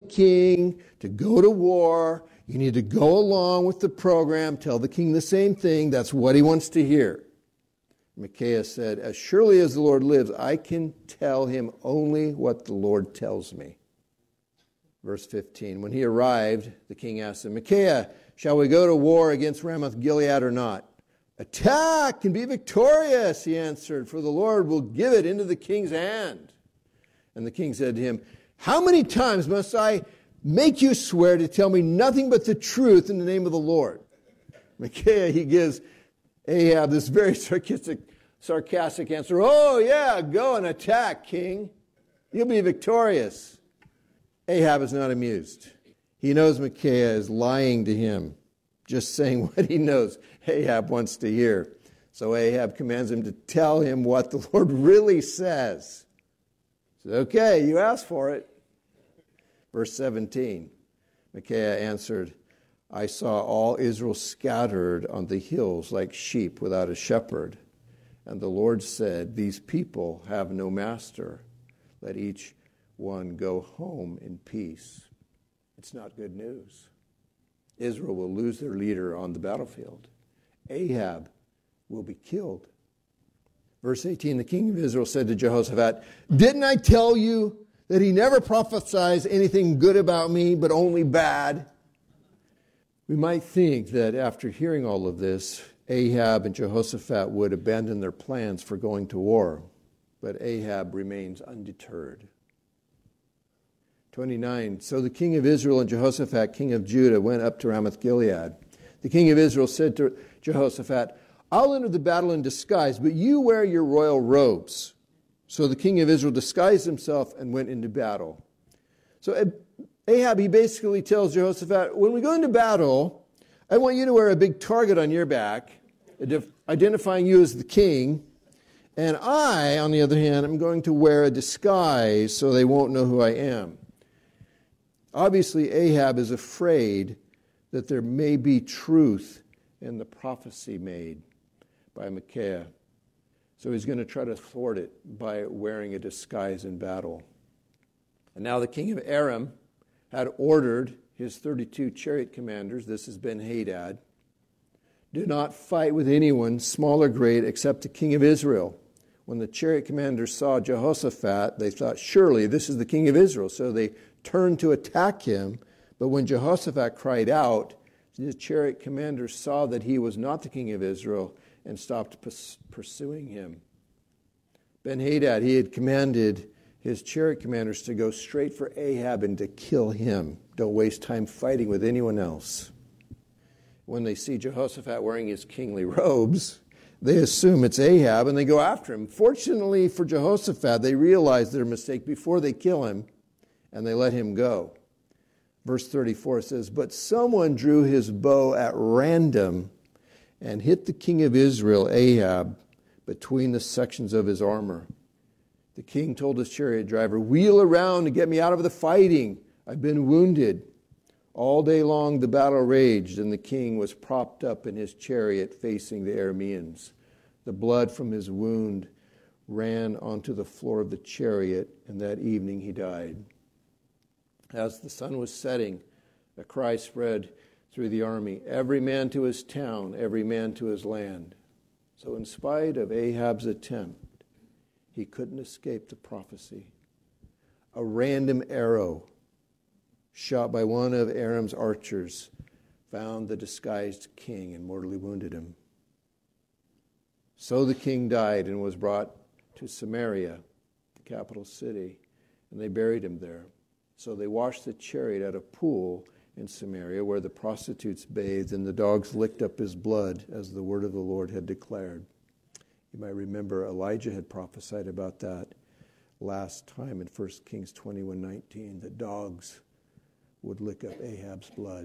king to go to war. You need to go along with the program. Tell the king the same thing. That's what he wants to hear. Micaiah said, as surely as the Lord lives, I can tell him only what the Lord tells me. Verse 15, when he arrived, the king asked him, Micaiah, shall we go to war against Ramoth-Gilead or not? Attack and be victorious, he answered, for the Lord will give it into the king's hand. And the king said to him, how many times must I make you swear to tell me nothing but the truth in the name of the Lord? Micaiah, he gives Ahab this very sarcastic answer. Oh, yeah, go and attack, king. You'll be victorious. Ahab is not amused. He knows Micaiah is lying to him, just saying what he knows Ahab wants to hear. So Ahab commands him to tell him what the Lord really says. He says, okay, you asked for it. Verse 17, Micaiah answered, I saw all Israel scattered on the hills like sheep without a shepherd. And the Lord said, these people have no master. Let each one go home in peace. It's not good news. Israel will lose their leader on the battlefield. Ahab will be killed. Verse 18, the king of Israel said to Jehoshaphat, didn't I tell you that he never prophesies anything good about me, but only bad? We might think that after hearing all of this, Ahab and Jehoshaphat would abandon their plans for going to war. But Ahab remains undeterred. 29, so the king of Israel and Jehoshaphat, king of Judah, went up to Ramoth-Gilead. The king of Israel said to Jehoshaphat, I'll enter the battle in disguise, but you wear your royal robes. So the king of Israel disguised himself and went into battle. So Ahab, he basically tells Jehoshaphat, when we go into battle, I want you to wear a big target on your back, identifying you as the king. And I, on the other hand, am going to wear a disguise so they won't know who I am. Obviously, Ahab is afraid that there may be truth in the prophecy made by Micaiah. So he's going to try to thwart it by wearing a disguise in battle. And now the king of Aram had ordered his 32 chariot commanders, this is Ben-Hadad, do not fight with anyone, small or great, except the king of Israel. When the chariot commanders saw Jehoshaphat, they thought, surely this is the king of Israel. So they turned to attack him. But when Jehoshaphat cried out, the chariot commanders saw that he was not the king of Israel and stopped pursuing him. Ben-Hadad, he had commanded his chariot commanders to go straight for Ahab and to kill him. Don't waste time fighting with anyone else. When they see Jehoshaphat wearing his kingly robes, they assume it's Ahab and they go after him. Fortunately for Jehoshaphat, they realize their mistake before they kill him and they let him go. Verse 34 says, but someone drew his bow at random and hit the king of Israel, Ahab, between the sections of his armor. The king told his chariot driver, wheel around and get me out of the fighting. I've been wounded. All day long the battle raged, and the king was propped up in his chariot facing the Arameans. The blood from his wound ran onto the floor of the chariot, and that evening he died. As the sun was setting, a cry spread through the army, every man to his town, every man to his land. So in spite of Ahab's attempt, he couldn't escape the prophecy. A random arrow shot by one of Aram's archers found the disguised king and mortally wounded him. So the king died and was brought to Samaria, the capital city, and they buried him there. So they washed the chariot at a pool in Samaria where the prostitutes bathed, and the dogs licked up his blood as the word of the Lord had declared. You might remember Elijah had prophesied about that last time in 1 Kings 21:19, that dogs would lick up Ahab's blood.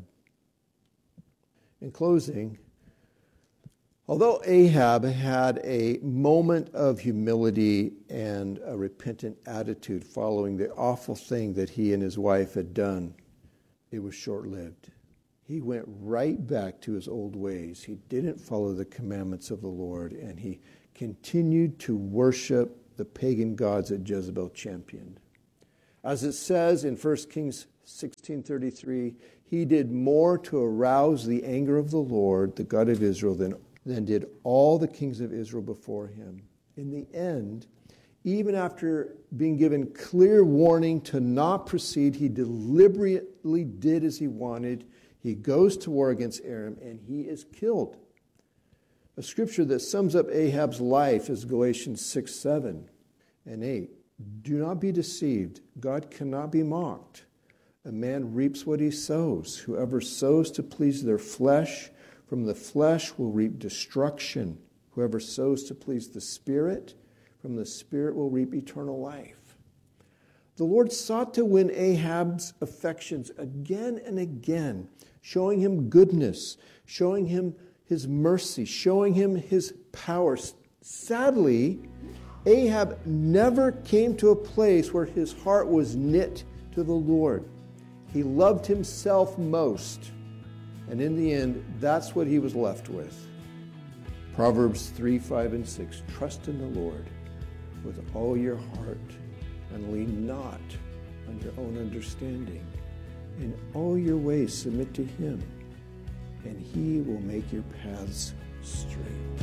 In closing, although Ahab had a moment of humility and a repentant attitude following the awful thing that he and his wife had done, it was short-lived. He went right back to his old ways. He didn't follow the commandments of the Lord, and he continued to worship the pagan gods that Jezebel championed. As it says in 1 Kings 16:33, he did more to arouse the anger of the Lord, the God of Israel, than did all the kings of Israel before him. In the end, even after being given clear warning to not proceed, he deliberately did as he wanted. He goes to war against Aram, and he is killed. A scripture that sums up Ahab's life is Galatians 6:7 and 8. Do not be deceived. God cannot be mocked. A man reaps what he sows. Whoever sows to please their flesh, from the flesh will reap destruction. Whoever sows to please the Spirit, from the Spirit will reap eternal life. The Lord sought to win Ahab's affections again and again, showing him goodness, showing him his mercy, showing him his power. Sadly, Ahab never came to a place where his heart was knit to the Lord. He loved himself most, and in the end, that's what he was left with. Proverbs 3:5 and 6, trust in the Lord with all your heart, and lean not on your own understanding. In all your ways submit to him, and he will make your paths straight.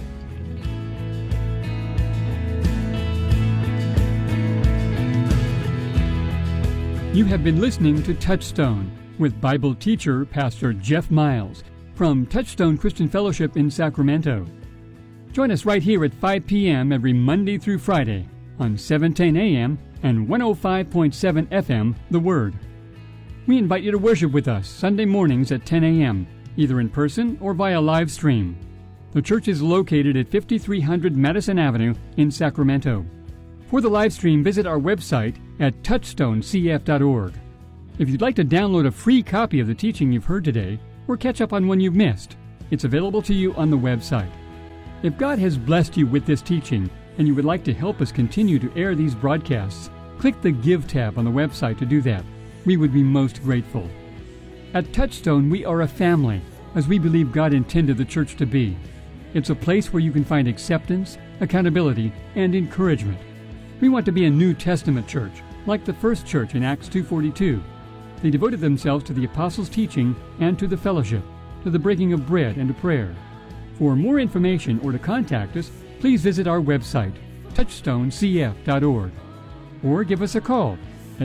You have been listening to Touchstone with Bible teacher Pastor Jeff Miles from Touchstone Christian Fellowship in Sacramento. Join us right here at 5 p.m. every Monday through Friday on 710 a.m. and 105.7 FM, The Word. We invite you to worship with us Sunday mornings at 10 a.m., either in person or via live stream. The church is located at 5300 Madison Avenue in Sacramento. For the live stream, visit our website at touchstonecf.org. If you'd like to download a free copy of the teaching you've heard today, or catch up on one you've missed, it's available to you on the website. If God has blessed you with this teaching, and you would like to help us continue to air these broadcasts, click the Give tab on the website to do that. We would be most grateful. At Touchstone, we are a family, as we believe God intended the church to be. It's a place where you can find acceptance, accountability, and encouragement. We want to be a New Testament church, like the first church in Acts 2:42. They devoted themselves to the apostles' teaching and to the fellowship, to the breaking of bread and to prayer. For more information or to contact us, please visit our website, touchstonecf.org, or give us a call at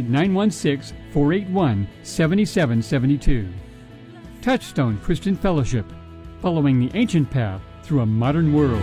916-481-7772. Touchstone Christian Fellowship, following the ancient path through a modern world.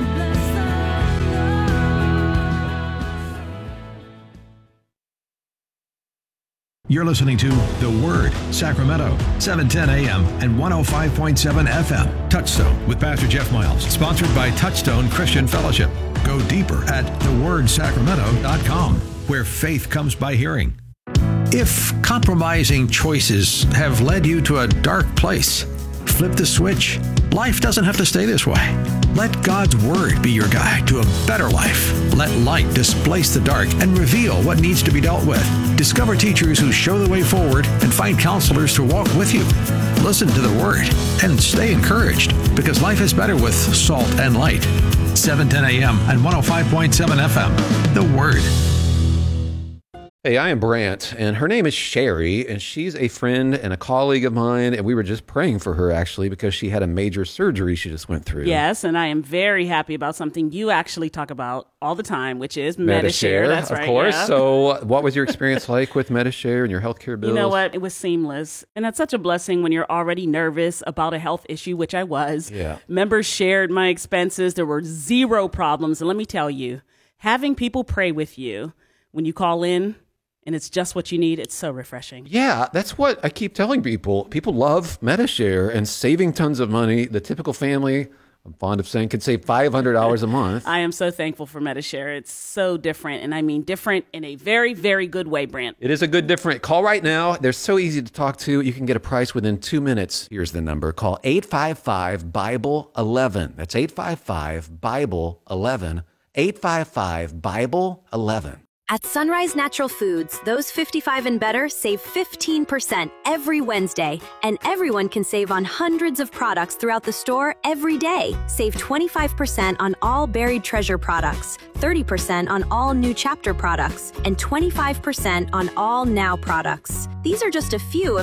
You're listening to The Word, Sacramento, 710 a.m. and 105.7 FM. Touchstone with Pastor Jeff Miles, sponsored by Touchstone Christian Fellowship. Go deeper at thewordsacramento.com, where faith comes by hearing. If compromising choices have led you to a dark place, flip the switch. Life doesn't have to stay this way. Let God's Word be your guide to a better life. Let light displace the dark and reveal what needs to be dealt with. Discover teachers who show the way forward and find counselors to walk with you. Listen to the Word and stay encouraged, because life is better with salt and light. 710 a.m. and 105.7 FM. The Word. Hey, I am Brant, and her name is Sherry, and she's a friend and a colleague of mine, and we were just praying for her, actually, because she had a major surgery she just went through. Yes, and I am very happy about something you actually talk about all the time, which is Medi-Share. That's right, of course. Yeah. So what was your experience like with Medi-Share and your healthcare bills? You know what? It was seamless, and that's such a blessing when you're already nervous about a health issue, which I was. Yeah. Members shared my expenses. There were zero problems, and let me tell you, having people pray with you when you call in, and it's just what you need, it's so refreshing. Yeah, that's what I keep telling people. People love Medi-Share and saving tons of money. The typical family, I'm fond of saying, could save $500 a month. I am so thankful for Medi-Share. It's so different, and I mean different in a very, very good way, Brant. It is a good different. Call right now. They're so easy to talk to. You can get a price within 2 minutes. Here's the number. Call 855-BIBLE-11. That's 855-BIBLE-11. 855-BIBLE-11. At Sunrise Natural Foods, those 55 and better save 15% every Wednesday, and everyone can save on hundreds of products throughout the store every day. Save 25% on all Buried Treasure products, 30% on all New Chapter products, and 25% on all Now products. These are just a few of